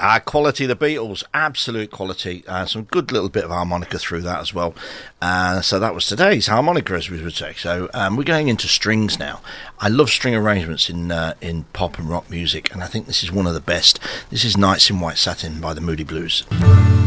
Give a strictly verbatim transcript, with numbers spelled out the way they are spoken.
Uh, quality, the Beatles, absolute quality. Uh, some good little bit of harmonica through that as well. Uh, so that was today's harmonica, as we would say. So um, we're going into strings now. I love string arrangements in uh, in pop and rock music, and I think this is one of the best. This is Nights in White Satin by the Moody Blues.